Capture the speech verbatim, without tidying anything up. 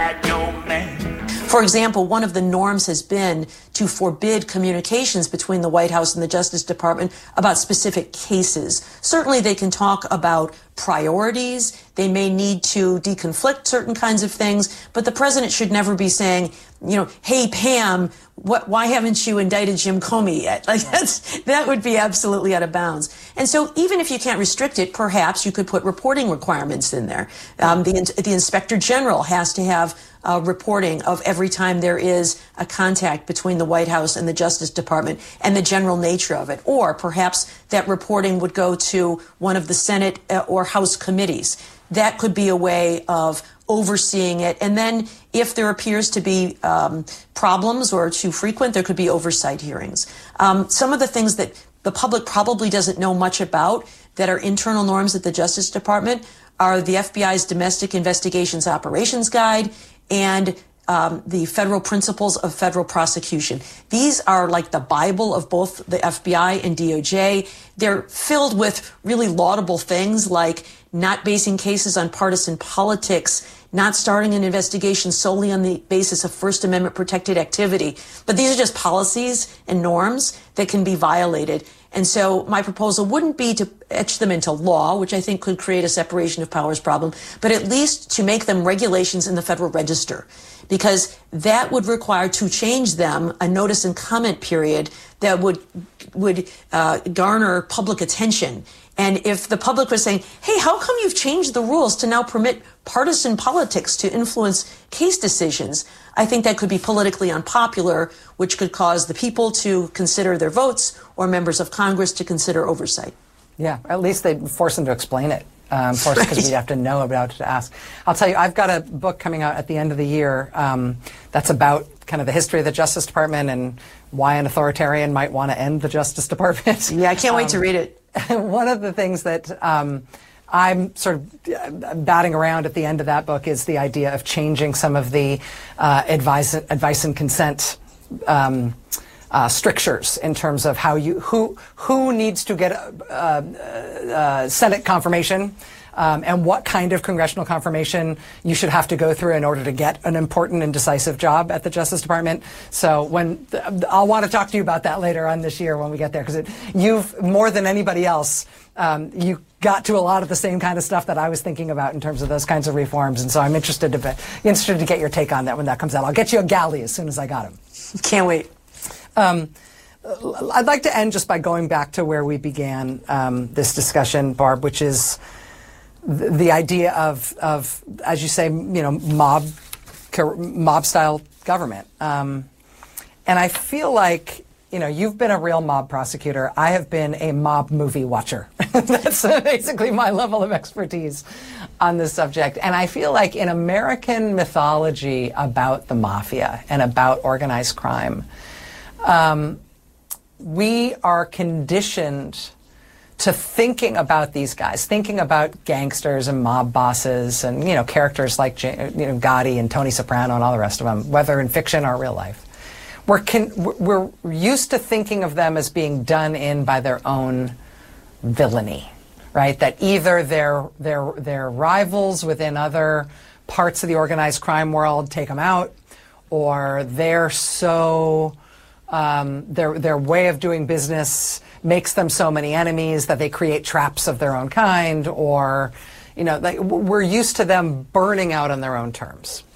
got no man. For example, one of the norms has been to forbid communications between the White House and the Justice Department about specific cases. Certainly they can talk about priorities. They may need to deconflict certain kinds of things, but the president should never be saying, you know, hey, Pam, what, why haven't you indicted Jim Comey yet? Like that's, that would be absolutely out of bounds. And so even if you can't restrict it, perhaps you could put reporting requirements in there. Um, the, the Inspector General has to have uh, reporting of every time there is a contact between the White House and the Justice Department and the general nature of it. Or perhaps that reporting would go to one of the Senate uh, or House committees. That could be a way of overseeing it. And then if there appears to be um, problems or too frequent, there could be oversight hearings. Um, some of the things that the public probably doesn't know much about that are internal norms at the Justice Department are the F B I's Domestic Investigations Operations Guide and Um, the federal principles of federal prosecution. These are like the Bible of both the F B I and D O J. They're filled with really laudable things like not basing cases on partisan politics, not starting an investigation solely on the basis of First Amendment protected activity. But these are just policies and norms that can be violated. And so my proposal wouldn't be to etch them into law, which I think could create a separation of powers problem, but at least to make them regulations in the Federal Register, because that would require, to change them, a notice and comment period that would would uh, garner public attention. And if the public was saying, hey, how come you've changed the rules to now permit partisan politics to influence case decisions, I think that could be politically unpopular, which could cause the people to consider their votes or members of Congress to consider oversight. Yeah, at least they'd force them to explain it. Um, of course, because right. we'd have to know about it to ask. I'll tell you, I've got a book coming out at the end of the year um, that's about kind of the history of the Justice Department and why an authoritarian might want to end the Justice Department. Yeah, I can't wait um, to read it. One of the things that um, I'm sort of batting around at the end of that book is the idea of changing some of the uh, advice, advice and consent um, Uh, strictures in terms of how you who who needs to get uh, uh, Senate confirmation um, and what kind of congressional confirmation you should have to go through in order to get an important and decisive job at the Justice Department. So when I'll want to talk to you about that later on this year when we get there, because you've more than anybody else um, you got to a lot of the same kind of stuff that I was thinking about in terms of those kinds of reforms, and so I'm interested to be, interested to get your take on that when that comes out. I'll get you a galley as soon as I got him. Can't wait. Um, I'd like to end just by going back to where we began um, this discussion, Barb, which is th the idea of, of, as you say, you know, mob, mob-style government. Um, and I feel like, you know, you've been a real mob prosecutor. I have been a mob movie watcher. That's basically my level of expertise on this subject. And I feel like in American mythology about the mafia and about organized crime, Um, we are conditioned to thinking about these guys, thinking about gangsters and mob bosses and, you know, characters like, you know, Gotti and Tony Soprano and all the rest of them, whether in fiction or real life. We're, con we're used to thinking of them as being done in by their own villainy, right? That either they're, they're, they're rivals within other parts of the organized crime world take them out, or they're so... Um, their their way of doing business makes them so many enemies that they create traps of their own kind, or, you know, like, we're used to them burning out on their own terms.